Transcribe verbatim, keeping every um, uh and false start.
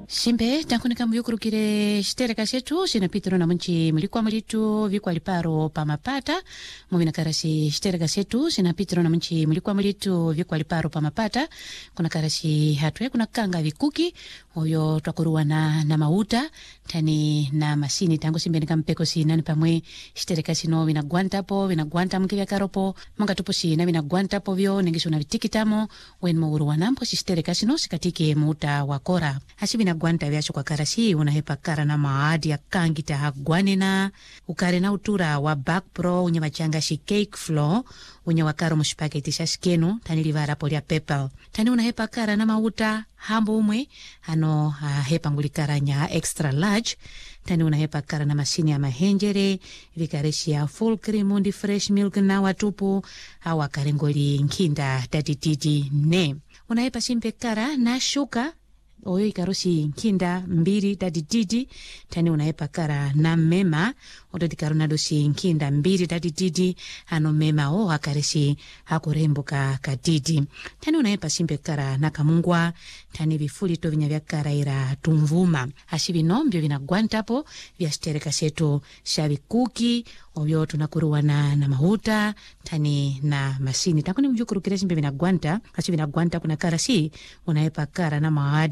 Simbe tankunika muyukurukire shitereka shetu sinapitiro na munchi mulikuwa mulitu vikwa liparo pa mapata mumina karasi shitereka shetu sinapitiro na munchi mulikuwa mulitu vikwa liparo pa mapata kuna karasi hatwe kuna kanga vikuki oyo twakuruwa na na mauta tani na masini tangu simbe nikampeko sinani pamwe shitereka sino vinagwanta po vinagwanta mkivya karopo mga tupo sina vinagwanta po vyo nengisho na vitikitamo wen mauruwa nampo shitereka sino sikatike muuta wakora hasi vinagwanta vyasho kwa karasi unahepa kara na maadi ya kangita hagwanena ukare na utura wa back pro unye wachanga shi cake flour unye wakaro mshipaketi shashkenu tani livara polia pepel tani unahepa kara na mauta hambo umwe ano uh, hepa ngulikara nya extra large tani unahepa kara na masini ya mahenjere vikareshi ya full cream undi fresh milk na watupu hawa karengoli nkinda tatititi ne unahepa simpe kara na shuka oyo ikaroshi nkinda mbiri tatititi tani unahepa kara na mema ododi karunadoshi nkinda mbiri tatititi ano mema o hakareshi hakurembuka katiti tani unahepa simpe kara na kamungwa tani vifuli to vinya vya kara ira tumvuma hashi vinombyo vinagwantapo vya shitereka shetu shavi kuki ovyo tunakuruwa na, na mahuta tani na masini takuni mjukurukire simpe vinagwanta hashi vinagwanta kuna kara si unahepa kara na maadi